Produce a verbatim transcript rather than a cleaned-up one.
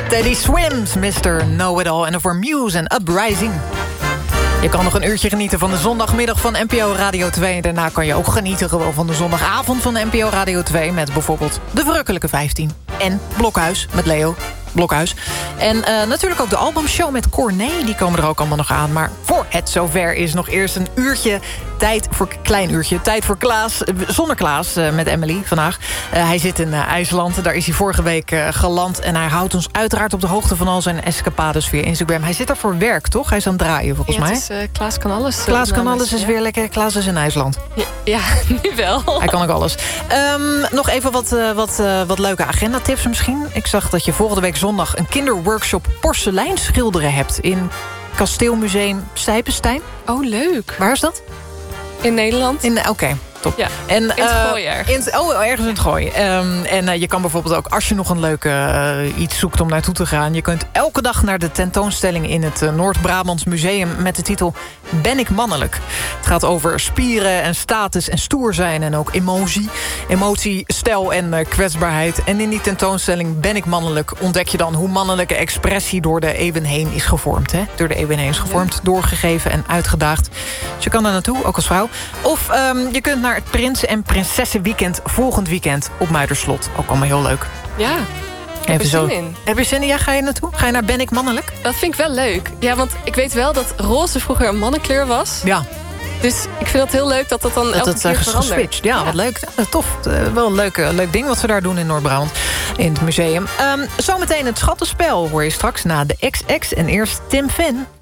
Teddy Swims, mister Know-It-All. En voor Muse en Uprising. Je kan nog een uurtje genieten van de zondagmiddag van N P O Radio twee. En daarna kan je ook genieten gewoon van de zondagavond van N P O Radio twee... met bijvoorbeeld De Verrukkelijke vijftien. En Blokhuis met Leo Blokhuis. En uh, natuurlijk ook de albumshow met Corné. Die komen er ook allemaal nog aan. Maar voor het zover is nog eerst een uurtje tijd voor... klein uurtje, tijd voor Klaas. Zonder Klaas, uh, met Emily vandaag. Uh, hij zit in uh, IJsland. Daar is hij vorige week uh, geland. En hij houdt ons uiteraard op de hoogte van al zijn escapades via Instagram. Hij zit daar voor werk, toch? Hij is aan het draaien, volgens ja, mij. Het is, uh, Klaas kan alles. Klaas kan alles is ja. weer lekker. Klaas is in IJsland. Ja, ja, nu wel. Hij kan ook alles. Um, nog even wat, uh, wat, uh, wat leuke agendatips misschien. Ik zag dat je volgende week zondag een kinderworkshop porselein schilderen hebt in Kasteelmuseum Sijpenstein. Oh, leuk. Waar is dat? In Nederland. In Oké. Okay. Top. Ja, en, in het gooi uh, ergens. In, oh, ergens in het gooi. Um, en uh, je kan bijvoorbeeld ook, als je nog een leuke uh, iets zoekt om naartoe te gaan... je kunt elke dag naar de tentoonstelling in het uh, Noord-Brabants Museum... met de titel Ben ik mannelijk? Het gaat over spieren en status en stoer zijn... en ook emotie, emotie, stijl en uh, kwetsbaarheid. En in die tentoonstelling Ben ik mannelijk... ontdek je dan hoe mannelijke expressie door de eeuwen heen is gevormd. Hè? Door de eeuwen heen is gevormd, ja. doorgegeven en uitgedaagd. Dus je kan daar naartoe, ook als vrouw. Of um, je kunt naar het Prinsen- en Prinsessenweekend volgend weekend op Muiderslot. Ook allemaal heel leuk. Ja, heb je zin in. Heb je zin in? Ja, ga je naartoe? Ga je naar Ben ik mannelijk? Dat vind ik wel leuk. Ja, want ik weet wel dat roze vroeger een mannenkleur was. Ja. Dus ik vind het heel leuk dat dat dan dat elke het, keer uh, verandert. Geswitcht. Ja, ja, wat leuk. Ja, tof. Uh, wel een leuk, uh, leuk ding wat ze daar doen in Noord-Brabant. In het museum. Um, zometeen het schattenspel hoor je straks na de X X. En eerst Tim Fen.